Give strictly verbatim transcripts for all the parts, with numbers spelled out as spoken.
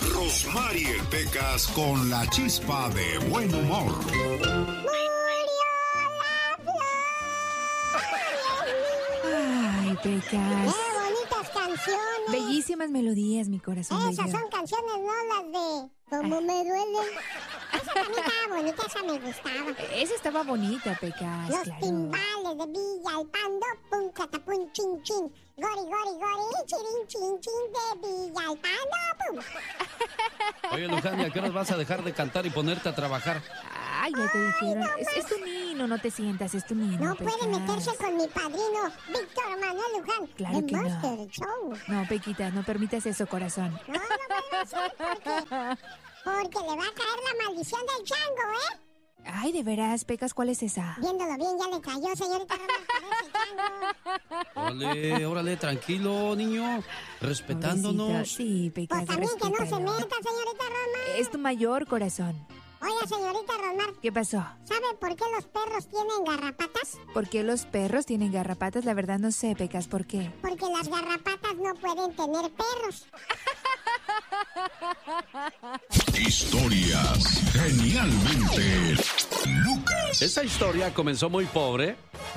Rosmarie Pecas con la chispa de buen humor. Ay, Pecas. ¡Qué bonitas canciones! Bellísimas melodías, mi corazón. Esas bello. son canciones, no las de Como me duele. Esa también estaba bonita, esa me gustaba. Esa estaba bonita, Pecas, Los claro. timbales de Villalpando, pum, catapum, chin, chin. Gori, gori, gori, chirin, chin, chin de Villalpando, pum. Oye, Luján, ¿y a qué horas vas a dejar de cantar y ponerte a trabajar? Ay, ya te Ay, dijeron. no es, es tu nino, no te sientas, es tu nino. No Pecas. puede meterse con mi padrino, Víctor Manuel Luján. Claro de que no. Monster Show. No, Pequita, no permitas eso, corazón. No, no puede ser porque, porque le va a caer la maldición del chango, ¿eh? Ay, de veras, Pecas, ¿cuál es esa? Viéndolo bien, ya le cayó, señorita Roma, parece chango. Órale, órale, tranquilo, niño. Respetándonos. Pobrecito. Sí, Pecas, Pues también que no se respétalo. meta, señorita Roma. Es tu mayor corazón. Oiga, señorita Rosmar, ¿Qué pasó? ¿sabe por qué los perros tienen garrapatas? ¿Por qué los perros tienen garrapatas? La verdad no sé, Pecas, ¿por qué? Porque las garrapatas no pueden tener perros. Historias genialmente Lucas. Esta historia comenzó muy pobre.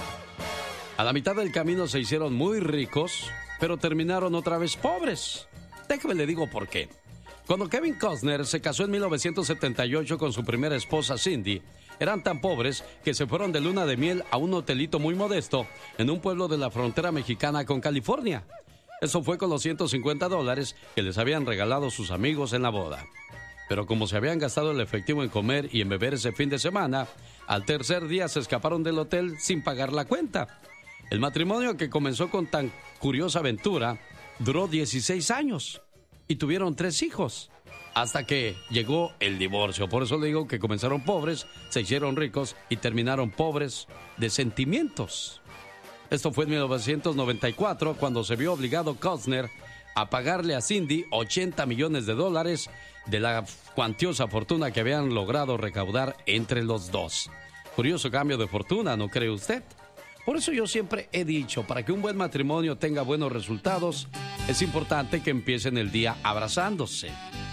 A la mitad del camino se hicieron muy ricos, pero terminaron otra vez pobres. Déjame le digo por qué. Cuando Kevin Costner se casó en mil novecientos setenta y ocho con su primera esposa Cindy, eran tan pobres que se fueron de luna de miel a un hotelito muy modesto en un pueblo de la frontera mexicana con California. Eso fue con los ciento cincuenta dólares que les habían regalado sus amigos en la boda. Pero como se habían gastado el efectivo en comer y en beber ese fin de semana, al tercer día se escaparon del hotel sin pagar la cuenta. El matrimonio, que comenzó con tan curiosa aventura, duró dieciséis años y tuvieron tres hijos, hasta que llegó el divorcio. Por eso le digo que comenzaron pobres, se hicieron ricos y terminaron pobres de sentimientos. Esto fue en mil novecientos noventa y cuatro, cuando se vio obligado Costner a pagarle a Cindy ochenta millones de dólares de la cuantiosa fortuna que habían logrado recaudar entre los dos. Curioso cambio de fortuna, ¿no cree usted? Por eso yo siempre he dicho, para que un buen matrimonio tenga buenos resultados, es importante que empiecen el día abrazándose.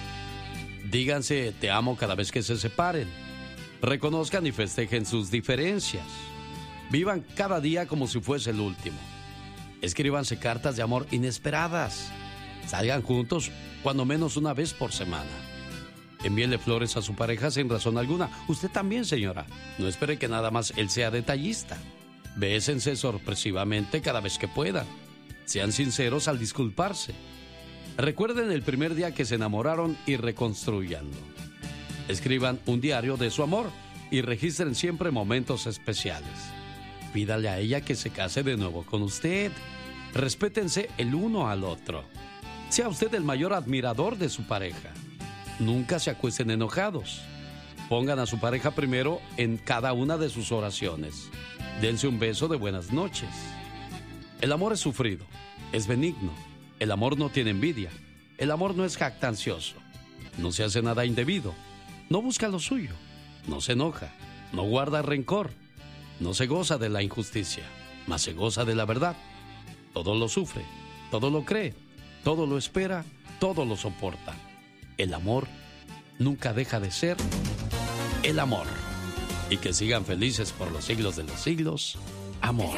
Díganse te amo cada vez que se separen. Reconozcan y festejen sus diferencias. Vivan cada día como si fuese el último. Escríbanse cartas de amor inesperadas. Salgan juntos cuando menos una vez por semana. Envíele flores a su pareja sin razón alguna. Usted también, señora. No espere que nada más él sea detallista. Bésense sorpresivamente cada vez que puedan. Sean sinceros al disculparse. Recuerden el primer día que se enamoraron y reconstrúyanlo. Escriban un diario de su amor y registren siempre momentos especiales. Pídale a ella que se case de nuevo con usted. Respétense el uno al otro. Sea usted el mayor admirador de su pareja. Nunca se acuesten enojados. Pongan a su pareja primero en cada una de sus oraciones. Dense un beso de buenas noches. El amor es sufrido, es benigno. El amor no tiene envidia. El amor no es jactancioso. No se hace nada indebido. No busca lo suyo. No se enoja. No guarda rencor. No se goza de la injusticia, mas se goza de la verdad. Todo lo sufre, todo lo cree, todo lo espera, todo lo soporta. El amor nunca deja de ser el amor. Y que sigan felices por los siglos de los siglos. Amor.